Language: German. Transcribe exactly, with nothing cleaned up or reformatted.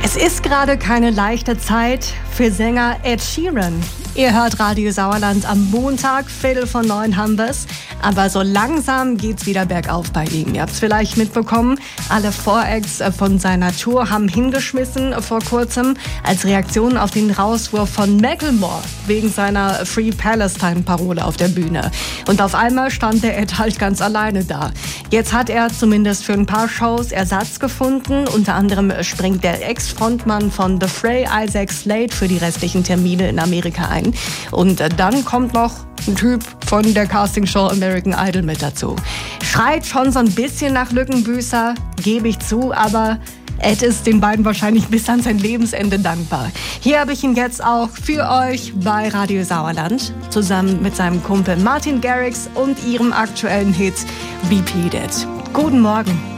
Es ist gerade keine leichte Zeit für Sänger Ed Sheeran. Ihr hört Radio Sauerland am Montag, Viertel von neun haben wir's. Aber so langsam geht's wieder bergauf bei ihm. Ihr habt's vielleicht mitbekommen, alle Voracts von seiner Tour haben hingeschmissen vor kurzem als Reaktion auf den Rauswurf von Macklemore wegen seiner Free Palestine-Parole auf der Bühne. Und auf einmal stand der Ed halt ganz alleine da. Jetzt hat er zumindest für ein paar Shows Ersatz gefunden. Unter anderem springt der Ex-Frontmann von The Fray, Isaac Slade, für die restlichen Termine in Amerika ein. Und dann kommt noch ein Typ von der Castingshow American Idol mit dazu. Schreit schon so ein bisschen nach Lückenbüßer, gebe ich zu, aber Ed ist den beiden wahrscheinlich bis an sein Lebensende dankbar. Hier habe ich ihn jetzt auch für euch bei Radio Sauerland, zusammen mit seinem Kumpel Martin Garrix und ihrem aktuellen Hit Repeat It. Guten Morgen.